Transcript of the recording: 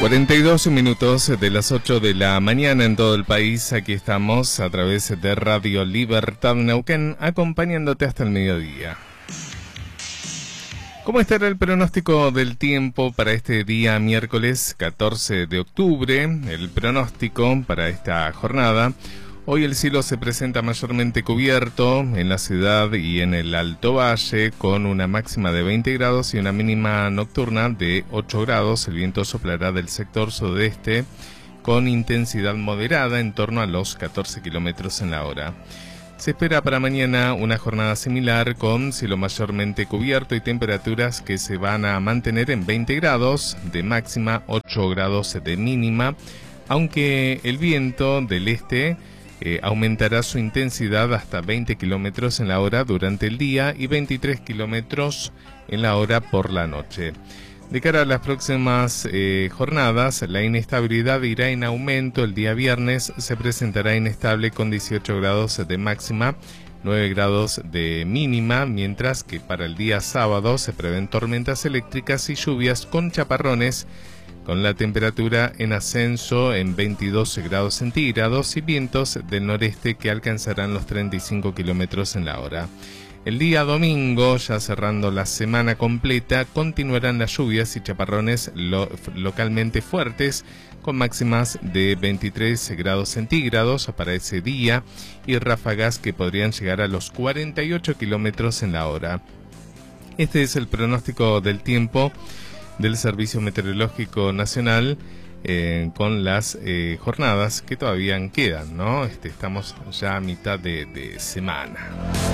42 minutos de las 8 de la mañana en todo el país. Aquí estamos a través de Radio Libertad Neuquén, acompañándote hasta el mediodía. ¿Cómo estará el pronóstico del tiempo para este día miércoles 14 de octubre? El pronóstico para esta jornada. Hoy el cielo se presenta mayormente cubierto en la ciudad y en el Alto Valle, con una máxima de 20 grados y una mínima nocturna de 8 grados. El viento soplará del sector sudeste con intensidad moderada en torno a los 14 kilómetros en la hora. Se espera para mañana una jornada similar, con cielo mayormente cubierto y temperaturas que se van a mantener en 20 grados de máxima, 8 grados de mínima, aunque el viento del este aumentará su intensidad hasta 20 kilómetros en la hora durante el día y 23 kilómetros en la hora por la noche. De cara a las próximas jornadas, la inestabilidad irá en aumento. El día viernes se presentará inestable con 18 grados de máxima, 9 grados de mínima, mientras que para el día sábado se prevén tormentas eléctricas y lluvias con chaparrones, con la temperatura en ascenso en 22 grados centígrados y vientos del noreste que alcanzarán los 35 kilómetros en la hora. El día domingo, ya cerrando la semana completa, continuarán las lluvias y chaparrones localmente fuertes, con máximas de 23 grados centígrados para ese día y ráfagas que podrían llegar a los 48 kilómetros en la hora. Este es el pronóstico del tiempo del Servicio Meteorológico Nacional, con las jornadas que todavía quedan, ¿no? Estamos ya a mitad de semana.